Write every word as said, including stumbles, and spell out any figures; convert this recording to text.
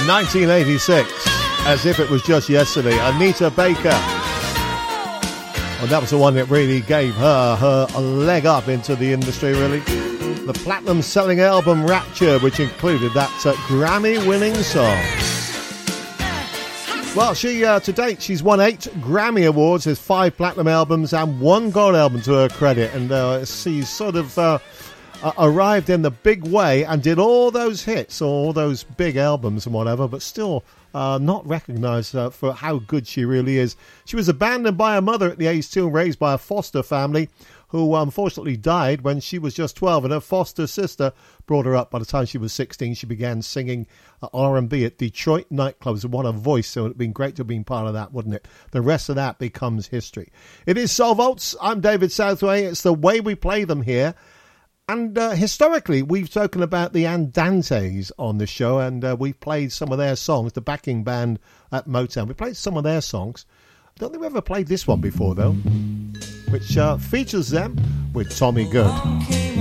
nineteen eighty-six, as if it was just yesterday, Anita Baker. Well, that was the one that really gave her her a leg up into the industry, really. The platinum-selling album Rapture, which included that uh, Grammy-winning song. Well, she uh, to date, she's won eight Grammy Awards, has five platinum albums and one gold album to her credit. And uh, she's sort of uh, uh, arrived in the big way and did all those hits, all those big albums and whatever, but still uh, not recognised uh, for how good she really is. She was abandoned by her mother at the age two and raised by a foster family who unfortunately died when she was just twelve, and her foster sister brought her up. By the time she was sixteen, she began singing uh, R and B at Detroit nightclubs. And what a voice, so it would have been great to have been part of that, wouldn't it? The rest of that becomes history. It is Soul Vaults. I'm David Southway. It's the way we play them here. And uh, historically, we've spoken about the Andantes on the show, and uh, we've played some of their songs, the backing band at Motown. We played some of their songs. I don't think we've ever played this one before, though, which uh, features them with Tommy Good.